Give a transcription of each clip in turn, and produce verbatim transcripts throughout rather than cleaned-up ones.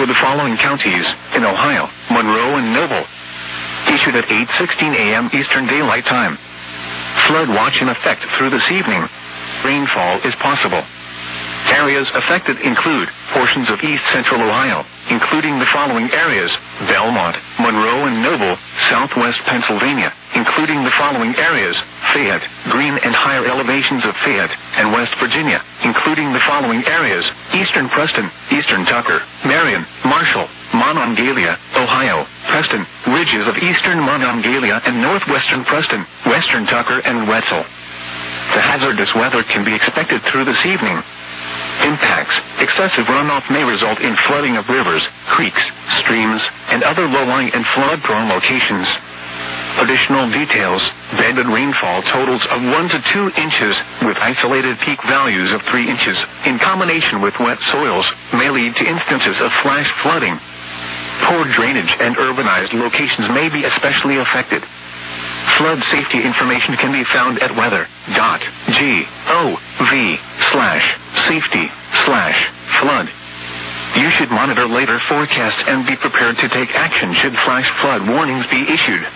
for the following counties in Ohio: Monroe and Noble. Issued at eight sixteen a m Eastern Daylight Time. Flood watch in effect through this evening. Rainfall is possible. Areas affected include portions of east central Ohio, including the following areas: Belmont, Monroe and Noble, southwest Pennsylvania, including the following areas: Fayette, Greene and higher elevations of Fayette, and West Virginia, including the following areas: eastern Preston, eastern Tucker, Marion, Marshall, Monongalia, Ohio, Preston, ridges of eastern Monongalia and northwestern Preston, western Tucker and Wetzel. The hazardous weather can be expected through this evening. Impacts: excessive runoff may result in flooding of rivers, creeks, streams, and other low-lying and flood-prone locations. Additional details: bed and rainfall totals of one to two inches with isolated peak values of three inches in combination with wet soils may lead to instances of flash flooding. Poor drainage and urbanized locations may be especially affected. Flood safety information can be found at weather dot gov slash safety slash flood. You should monitor later forecasts and be prepared to take action should flash flood warnings be issued.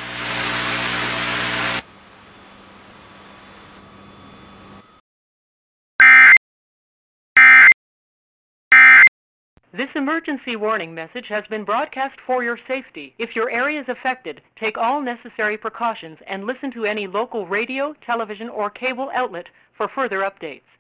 This emergency warning message has been broadcast for your safety. If your area is affected, take all necessary precautions and listen to any local radio, television, or cable outlet for further updates.